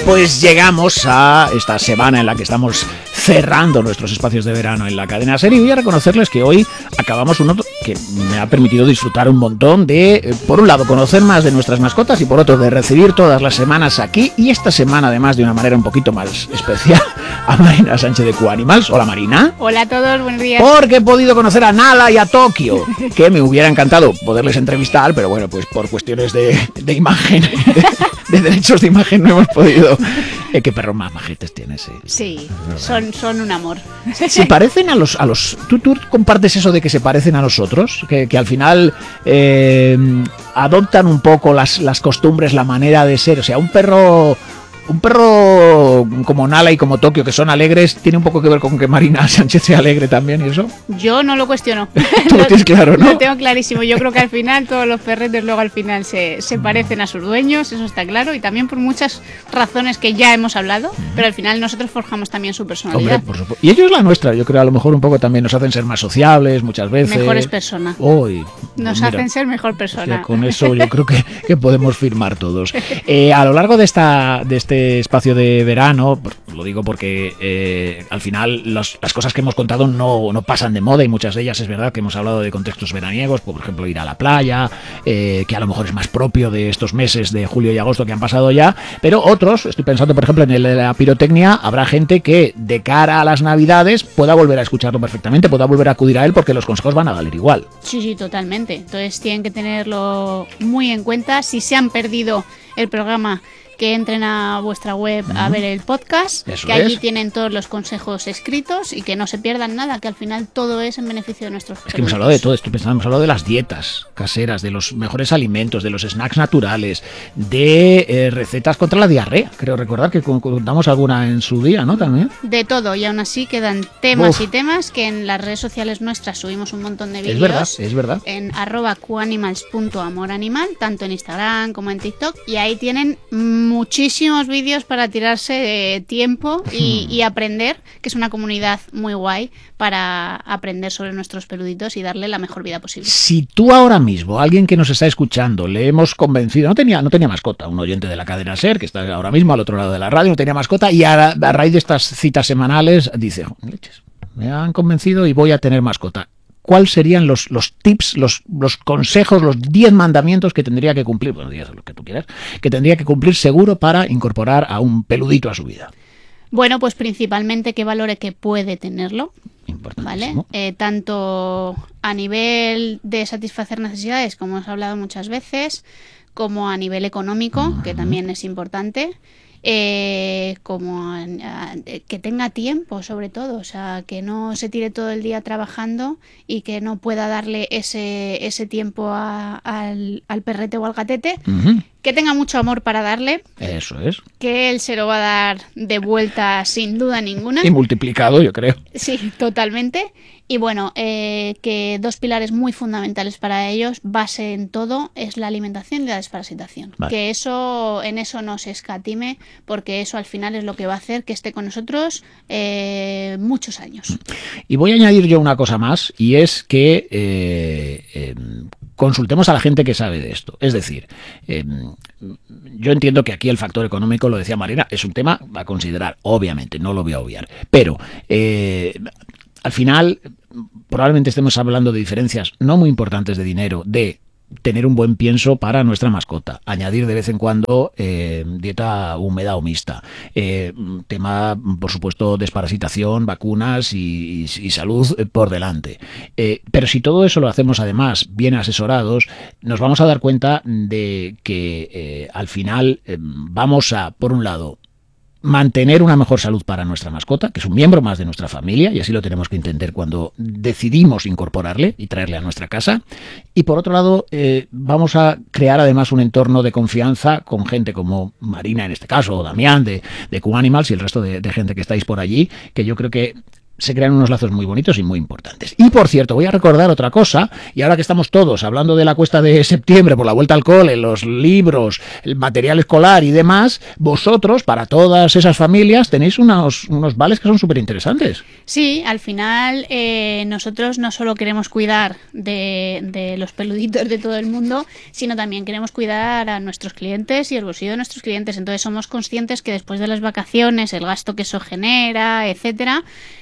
Pues llegamos a esta semana en la que estamos cerrando nuestros espacios de verano en la cadena SER, y voy a reconocerles que hoy acabamos uno que me ha permitido disfrutar un montón de, por un lado, conocer más de nuestras mascotas y por otro, de recibir todas las semanas aquí, y esta semana además de una manera un poquito más especial, a Marina Sánchez de QAnimals. Hola, Marina. Hola a todos, buenos días. Porque he podido conocer a Nala y a Tokio, que me hubiera encantado poderles entrevistar, pero bueno, pues por cuestiones de imagen, de derechos de imagen no hemos podido. Qué perros más majetes tienes, Sí, son un amor. Se parecen a los ¿Tú compartes eso de que se parecen a nosotros? Que al final adoptan un poco las costumbres, la manera de ser. O sea, un perro como Nala y como Tokio, que son alegres, ¿tiene un poco que ver con que Marina Sánchez sea alegre también y eso? Yo no lo cuestiono. Tú lo tienes claro, ¿no? Lo tengo clarísimo. Yo creo que al final todos los perretes luego al final se parecen a sus dueños, eso está claro, y también por muchas razones que ya hemos hablado, pero al final nosotros forjamos también su personalidad. Hombre, por supuesto. Y ellos la nuestra, yo creo, a lo mejor un poco también nos hacen ser más sociables muchas veces. Mejores personas. Nos hacen ser mejor persona. Con eso yo creo que podemos firmar todos. A lo largo de este espacio de verano, lo digo porque al final las cosas que hemos contado no pasan de moda, y muchas de ellas es verdad que hemos hablado de contextos veraniegos, por ejemplo ir a la playa, que a lo mejor es más propio de estos meses de julio y agosto que han pasado ya, pero otros, estoy pensando por ejemplo en la pirotecnia, habrá gente que de cara a las navidades pueda volver a escucharlo perfectamente, pueda volver a acudir a él porque los consejos van a valer igual. Sí, totalmente. Entonces tienen que tenerlo muy en cuenta. Si se han perdido el programa, que entren a vuestra web a ver el podcast, eso que allí es. Tienen todos los consejos escritos y que no se pierdan nada, que al final todo es en beneficio de nuestros Es que hemos hablado de todo esto, hemos hablado de las dietas caseras, de los mejores alimentos, de los snacks naturales, de recetas contra la diarrea. Creo recordar que contamos alguna en su día, ¿no? También. De todo, y aún así quedan temas y temas que en las redes sociales nuestras subimos un montón de vídeos. Es verdad. En @QAnimals.amoranimal, tanto en Instagram como en TikTok, y ahí tienen muchísimos vídeos para tirarse tiempo y aprender, que es una comunidad muy guay para aprender sobre nuestros peluditos y darle la mejor vida posible. Si tú ahora mismo, alguien que nos está escuchando, le hemos convencido, no tenía mascota, un oyente de la cadena SER, que está ahora mismo al otro lado de la radio, no tenía mascota, y a raíz de estas citas semanales dice, leches, me han convencido y voy a tener mascota. ¿Cuáles serían los tips, los consejos, los 10 mandamientos que tendría que cumplir, bueno, 10 lo que tú quieras, que tendría que cumplir seguro para incorporar a un peludito a su vida? Bueno, pues principalmente que valore que puede tenerlo, ¿vale? Importantísimo. Tanto a nivel de satisfacer necesidades, como hemos hablado muchas veces, como a nivel económico, que también es importante. Como que tenga tiempo, sobre todo, o sea, que no se tire todo el día trabajando y que no pueda darle ese tiempo al perrete o al gatete. Que tenga mucho amor para darle. Eso es. Que él se lo va a dar de vuelta sin duda ninguna. Y multiplicado, yo creo. Sí, totalmente. Y bueno, que dos pilares muy fundamentales para ellos, base en todo, es la alimentación y la desparasitación. Vale. Que en eso no se escatime, porque eso al final es lo que va a hacer que esté con nosotros muchos años. Y voy a añadir yo una cosa más, y es que consultemos a la gente que sabe de esto. Es decir, yo entiendo que aquí el factor económico, lo decía Marina, es un tema a considerar, obviamente, no lo voy a obviar, pero al final probablemente estemos hablando de diferencias no muy importantes de dinero, de tener un buen pienso para nuestra mascota, añadir de vez en cuando dieta húmeda o mixta, tema, por supuesto, desparasitación, vacunas y salud por delante. Pero si todo eso lo hacemos además bien asesorados, nos vamos a dar cuenta de que al final vamos a, por un lado, mantener una mejor salud para nuestra mascota, que es un miembro más de nuestra familia, y así lo tenemos que entender cuando decidimos incorporarle y traerle a nuestra casa. Y por otro lado, vamos a crear además un entorno de confianza con gente como Marina en este caso, o Damián de QAnimals y el resto de gente que estáis por allí, que yo creo que se crean unos lazos muy bonitos y muy importantes. Y por cierto, voy a recordar otra cosa, y ahora que estamos todos hablando de la cuesta de septiembre por la vuelta al cole, los libros, el material escolar y demás, vosotros, para todas esas familias, tenéis unos vales que son súper interesantes. Sí, al final nosotros no solo queremos cuidar de los peluditos de todo el mundo, sino también queremos cuidar a nuestros clientes y el bolsillo de nuestros clientes. Entonces somos conscientes que después de las vacaciones, el gasto que eso genera, etcétera,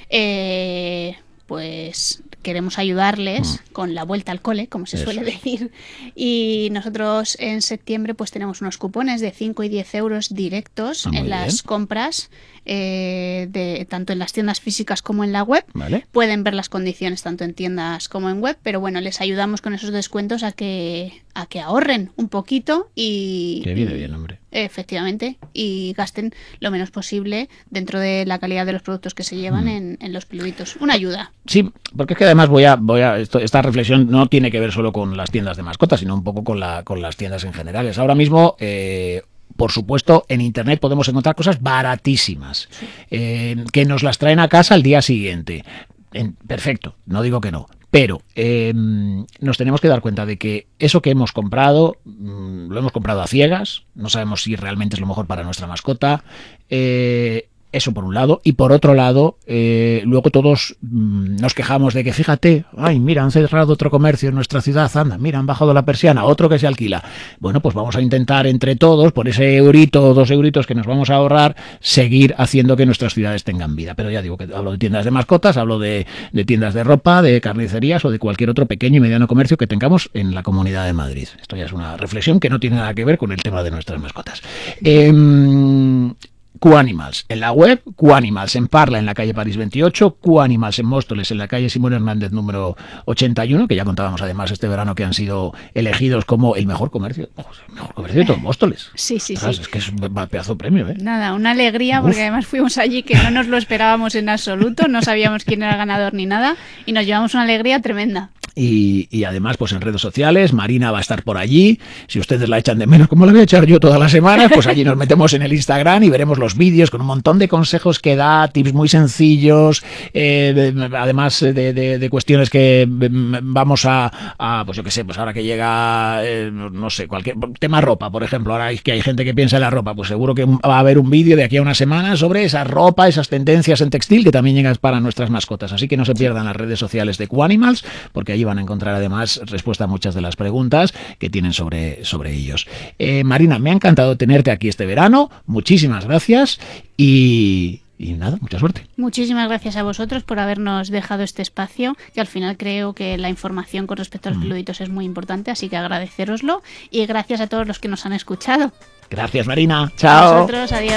pues queremos ayudarles con la vuelta al cole, como se suele decir. Y nosotros en septiembre pues tenemos unos cupones de 5 y 10 euros directos en las compras, tanto en las tiendas físicas como en la web. Vale. Pueden ver las condiciones tanto en tiendas como en web, pero bueno, les ayudamos con esos descuentos a que ahorren un poquito y... Que viene bien, hombre. Efectivamente, y gasten lo menos posible dentro de la calidad de los productos que se llevan en los peluditos. Una ayuda. Sí, porque es que además esta reflexión no tiene que ver solo con las tiendas de mascotas, sino un poco con las tiendas en general. Ahora mismo, por supuesto, en Internet podemos encontrar cosas baratísimas, que nos las traen a casa al día siguiente. Perfecto, no digo que no. Pero nos tenemos que dar cuenta de que eso que hemos comprado, lo hemos comprado a ciegas, no sabemos si realmente es lo mejor para nuestra mascota, eso por un lado, y por otro lado, luego todos nos quejamos de que, fíjate, ay, mira, han cerrado otro comercio en nuestra ciudad, anda, mira, han bajado la persiana, otro que se alquila. Bueno, pues vamos a intentar entre todos, por ese eurito o 2 euritos que nos vamos a ahorrar, seguir haciendo que nuestras ciudades tengan vida. Pero ya digo que hablo de tiendas de mascotas, hablo de tiendas de ropa, de carnicerías o de cualquier otro pequeño y mediano comercio que tengamos en la Comunidad de Madrid. Esto ya es una reflexión que no tiene nada que ver con el tema de nuestras mascotas. QAnimals en la web, QAnimals en Parla en la calle París 28, QAnimals en Móstoles en la calle Simón Hernández número 81, que ya contábamos además este verano que han sido elegidos como el mejor comercio de todo Móstoles. Sí. Es que es un pedazo de premio, ¿eh? Nada, una alegría porque además fuimos allí que no nos lo esperábamos en absoluto, no sabíamos quién era el ganador ni nada y nos llevamos una alegría tremenda. Y además, pues en redes sociales, Marina va a estar por allí. Si ustedes la echan de menos, como la voy a echar yo todas las semanas, pues allí nos metemos en el Instagram y veremos los vídeos con un montón de consejos que da, tips muy sencillos, además de cuestiones que vamos a pues yo qué sé, pues ahora que llega, no sé, cualquier tema ropa, por ejemplo, ahora que hay gente que piensa en la ropa, pues seguro que va a haber un vídeo de aquí a una semana sobre esa ropa, esas tendencias en textil que también llegan para nuestras mascotas. Así que no se pierdan las redes sociales de QAnimals, porque allí van a encontrar además respuesta a muchas de las preguntas que tienen sobre ellos. Marina, me ha encantado tenerte aquí este verano, muchísimas gracias y nada, mucha suerte. Muchísimas gracias a vosotros por habernos dejado este espacio, que al final creo que la información con respecto a los peluditos es muy importante, así que agradeceroslo y gracias a todos los que nos han escuchado. Gracias, Marina. Chao. A vosotros, adiós.